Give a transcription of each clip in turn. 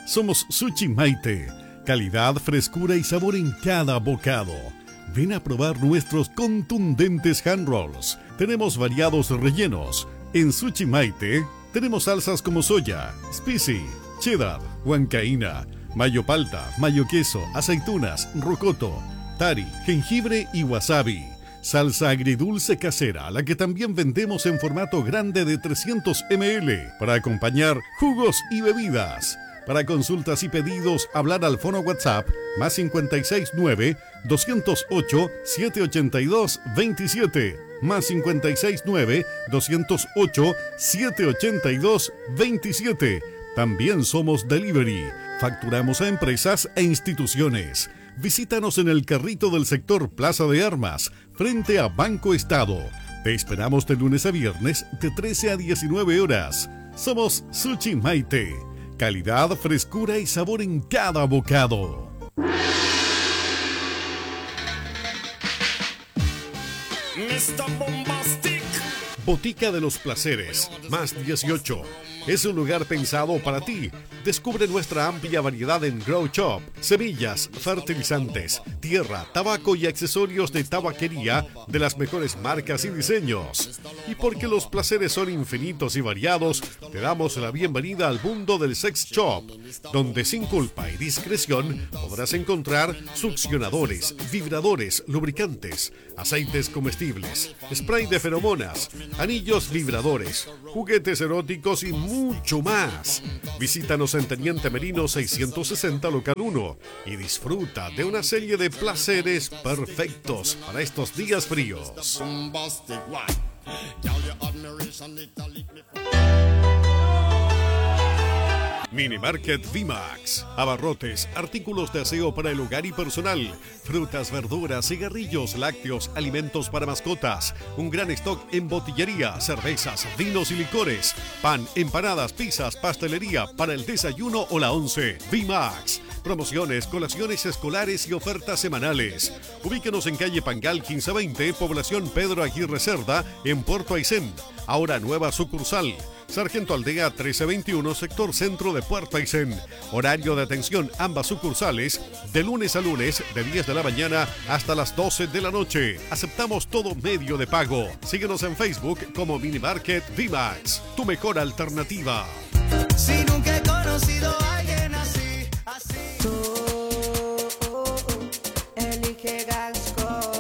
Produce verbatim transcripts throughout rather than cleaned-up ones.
Somos Sushi Maite. Calidad, frescura y sabor en cada bocado. Ven a probar nuestros contundentes hand rolls. Tenemos variados rellenos. En Sushi Maite tenemos salsas como soya, spicy, cheddar, huancaína, mayo palta, mayo queso, aceitunas, rocoto, tari, jengibre y wasabi. Salsa agridulce casera, la que también vendemos en formato grande de trescientos mililitros para acompañar jugos y bebidas. Para consultas y pedidos, hablar al fono WhatsApp más cincuenta y seis nueve, doscientos ocho, setecientos ochenta y dos, veintisiete, más cincuenta y seis nueve, doscientos ocho, setecientos ochenta y dos, veintisiete. También somos delivery. Facturamos a empresas e instituciones. Visítanos en el carrito del sector Plaza de Armas, frente a Banco Estado. Te esperamos de lunes a viernes de trece a diecinueve horas. Somos Sushi Maite. Calidad, frescura y sabor en cada bocado. mister Bombastic. Botica de los Placeres, más dieciocho. Es un lugar pensado para ti. Descubre nuestra amplia variedad en Grow Shop, semillas, fertilizantes, tierra, tabaco y accesorios de tabaquería de las mejores marcas y diseños. Y porque los placeres son infinitos y variados, te damos la bienvenida al mundo del sex shop, donde sin culpa y discreción podrás encontrar succionadores, vibradores, lubricantes, aceites comestibles, spray de feromonas, anillos vibradores, juguetes eróticos y mucho más. Visítanos en Teniente Merino seiscientos sesenta local uno y disfruta de una serie de placeres perfectos para estos días fríos. Minimarket V-Max. Abarrotes, artículos de aseo para el hogar y personal, frutas, verduras, cigarrillos, lácteos, alimentos para mascotas, un gran stock en botillería, cervezas, vinos y licores, pan, empanadas, pizzas, pastelería para el desayuno o la once. V-Max. Promociones, colaciones escolares y ofertas semanales. Ubíquenos en calle Pangal quince veinte, población Pedro Aguirre Cerda, en Puerto Aysén. Ahora nueva sucursal. Sargento Aldea trece veintiuno, sector centro de Puerto Aysén. Horario de atención ambas sucursales de lunes a lunes de diez de la mañana hasta las doce de la noche. Aceptamos todo medio de pago. Síguenos en Facebook como Minimarket V-Max, tu mejor alternativa. Si nunca he conocido a alguien así, así. Tú, elige Gasco.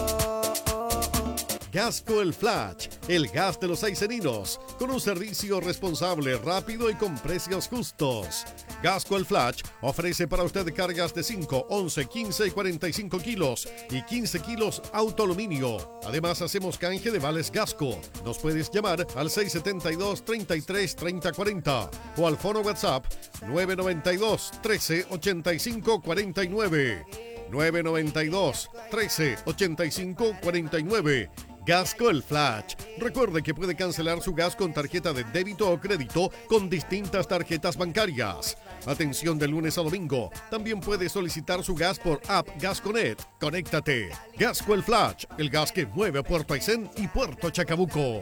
Gasco el Flash, el gas de los ayseninos, con un servicio responsable, rápido y con precios justos. Gasco el Flash ofrece para usted cargas de cinco, once, quince y cuarenta y cinco kilos y quince kilos autoaluminio. Además hacemos canje de vales Gasco. Nos puedes llamar al seis setenta y dos, treinta y tres, treinta, cuarenta o al fono WhatsApp nueve noventa y dos, trece, ochenta y cinco, cuarenta y nueve. nueve noventa y dos, trece, ochenta y cinco, cuarenta y nueve. Gasco el Flash. Recuerde que puede cancelar su gas con tarjeta de débito o crédito con distintas tarjetas bancarias. Atención de lunes a domingo. También puede solicitar su gas por app Gasconet. Conéctate. Gasco el Flash, el gas que mueve a Puerto Aysén y Puerto Chacabuco.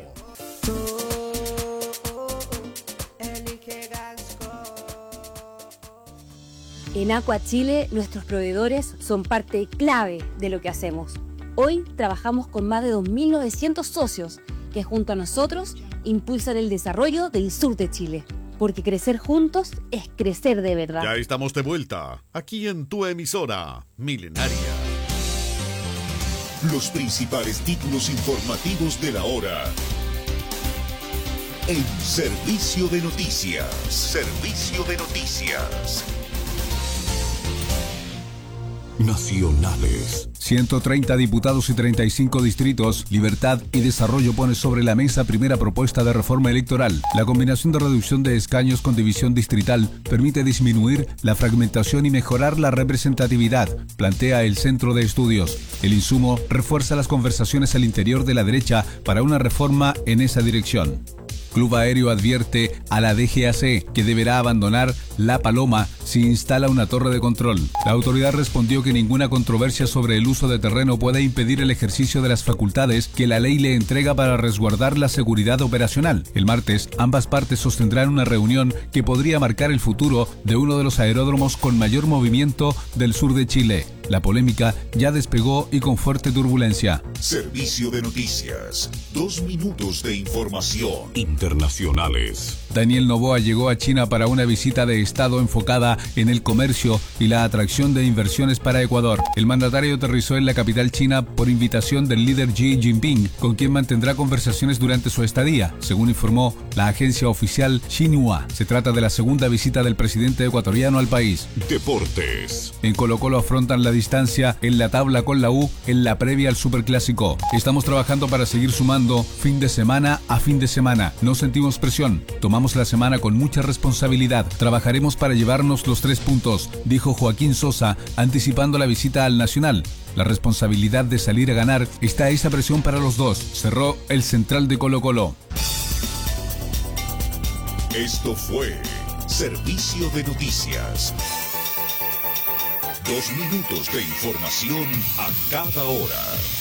En Aqua Chile, nuestros proveedores son parte clave de lo que hacemos. Hoy trabajamos con más de dos mil novecientos socios que junto a nosotros impulsan el desarrollo del sur de Chile. Porque crecer juntos es crecer de verdad. Ya estamos de vuelta, aquí en tu emisora Milenaria. Los principales títulos informativos de la hora. En Servicio de Noticias. Servicio de Noticias. Nacionales. ciento treinta diputados y treinta y cinco distritos. Libertad y Desarrollo pone sobre la mesa primera propuesta de reforma electoral. La combinación de reducción de escaños con división distrital permite disminuir la fragmentación y mejorar la representatividad, plantea el Centro de Estudios. El insumo refuerza las conversaciones al interior de la derecha para una reforma en esa dirección. Club Aéreo advierte a la D G A C que deberá abandonar La Paloma si instala una torre de control. La autoridad respondió que ninguna controversia sobre el uso de terreno puede impedir el ejercicio de las facultades que la ley le entrega para resguardar la seguridad operacional. El martes, ambas partes sostendrán una reunión que podría marcar el futuro de uno de los aeródromos con mayor movimiento del sur de Chile. La polémica ya despegó y con fuerte turbulencia. Servicio de noticias. Dos minutos de información. Internacionales. Daniel Noboa llegó a China para una visita de Estado enfocada en el comercio y la atracción de inversiones para Ecuador. El mandatario aterrizó en la capital china por invitación del líder Xi Jinping, con quien mantendrá conversaciones durante su estadía, según informó la agencia oficial Xinhua. Se trata de la segunda visita del presidente ecuatoriano al país. Deportes. En Colo-Colo afrontan la distancia en la tabla con la U en la previa al Superclásico. Estamos trabajando para seguir sumando fin de semana a fin de semana. No sentimos presión. Tomamos la semana con mucha responsabilidad. Trabajaremos para llevarnos los tres puntos, dijo Joaquín Sosa, anticipando la visita al Nacional. La responsabilidad de salir a ganar está a esa presión para los dos, cerró el central de Colo-Colo. Esto fue Servicio de Noticias. Dos minutos de información a cada hora.